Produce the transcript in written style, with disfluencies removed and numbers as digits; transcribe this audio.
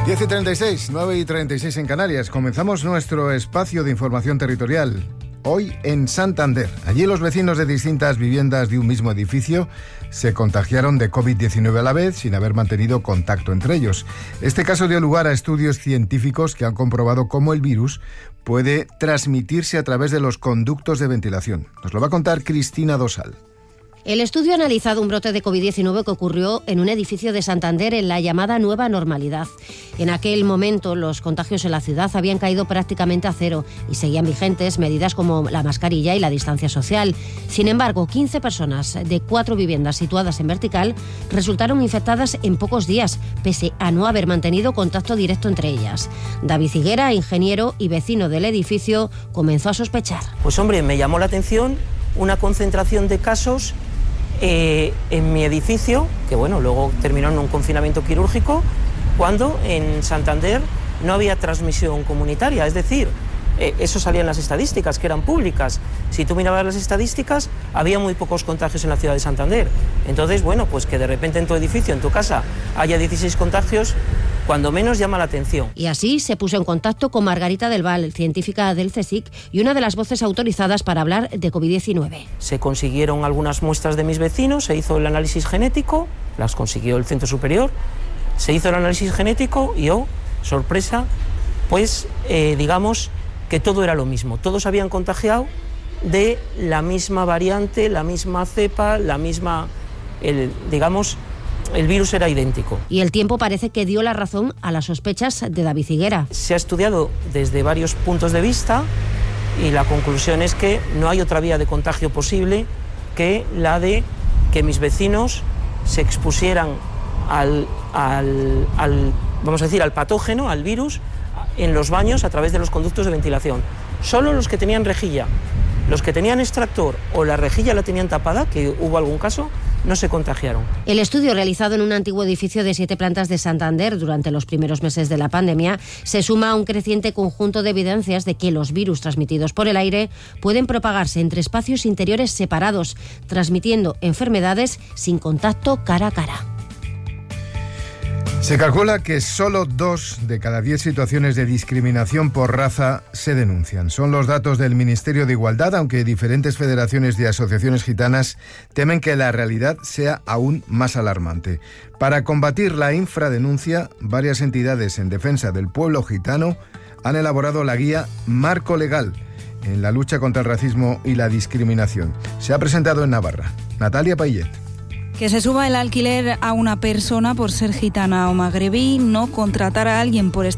10:36, 9:36 en Canarias. Comenzamos nuestro espacio de información territorial. Hoy en Santander. Allí los vecinos de distintas viviendas de un mismo edificio se contagiaron de COVID-19 a la vez, sin haber mantenido contacto entre ellos. Este caso dio lugar a estudios científicos que han comprobado cómo el virus puede transmitirse a través de los conductos de ventilación. Nos lo va a contar Cristina Dosal. El estudio ha analizado un brote de COVID-19 que ocurrió en un edificio de Santander en la llamada nueva normalidad. En aquel momento los contagios en la ciudad habían caído prácticamente a cero y seguían vigentes medidas como la mascarilla y la distancia social. Sin embargo, 15 personas de 4 viviendas situadas en vertical resultaron infectadas en pocos días, pese a no haber mantenido contacto directo entre ellas. David Higuera, ingeniero y vecino del edificio, comenzó a sospechar. Pues hombre, me llamó la atención una concentración de casos en mi edificio, que bueno, luego terminó en un confinamiento quirúrgico, cuando en Santander no había transmisión comunitaria, es decir, eso salía en las estadísticas, que eran públicas. Si tú mirabas las estadísticas, había muy pocos contagios en la ciudad de Santander. Entonces, bueno, pues que de repente en tu edificio, en tu casa, haya 16 contagios, cuando menos llama la atención. Y así se puso en contacto con Margarita del Val, científica del CSIC y una de las voces autorizadas para hablar de COVID-19. Se consiguieron algunas muestras de mis vecinos, se hizo el análisis genético, las consiguió el Centro Superior, se hizo el análisis genético y sorpresa, pues digamos que todo era lo mismo. Todos habían contagiado de la misma variante, la misma cepa, la misma, el virus era idéntico. Y el tiempo parece que dio la razón a las sospechas de David Higuera. Se ha estudiado desde varios puntos de vista y la conclusión es que no hay otra vía de contagio posible que la de que mis vecinos se expusieran al patógeno, al virus, en los baños a través de los conductos de ventilación. Solo los que tenían rejilla, los que tenían extractor o la rejilla la tenían tapada, que hubo algún caso, no se contagiaron. El estudio realizado en un antiguo edificio de 7 plantas de Santander durante los primeros meses de la pandemia se suma a un creciente conjunto de evidencias de que los virus transmitidos por el aire pueden propagarse entre espacios interiores separados, transmitiendo enfermedades sin contacto cara a cara. Se calcula que solo 2 de cada 10 situaciones de discriminación por raza se denuncian. Son los datos del Ministerio de Igualdad, aunque diferentes federaciones y asociaciones gitanas temen que la realidad sea aún más alarmante. Para combatir la infradenuncia, varias entidades en defensa del pueblo gitano han elaborado la guía Marco Legal en la lucha contra el racismo y la discriminación. Se ha presentado en Navarra. Natalia Payet. Que se suba el alquiler a una persona por ser gitana o magrebí, no contratar a alguien por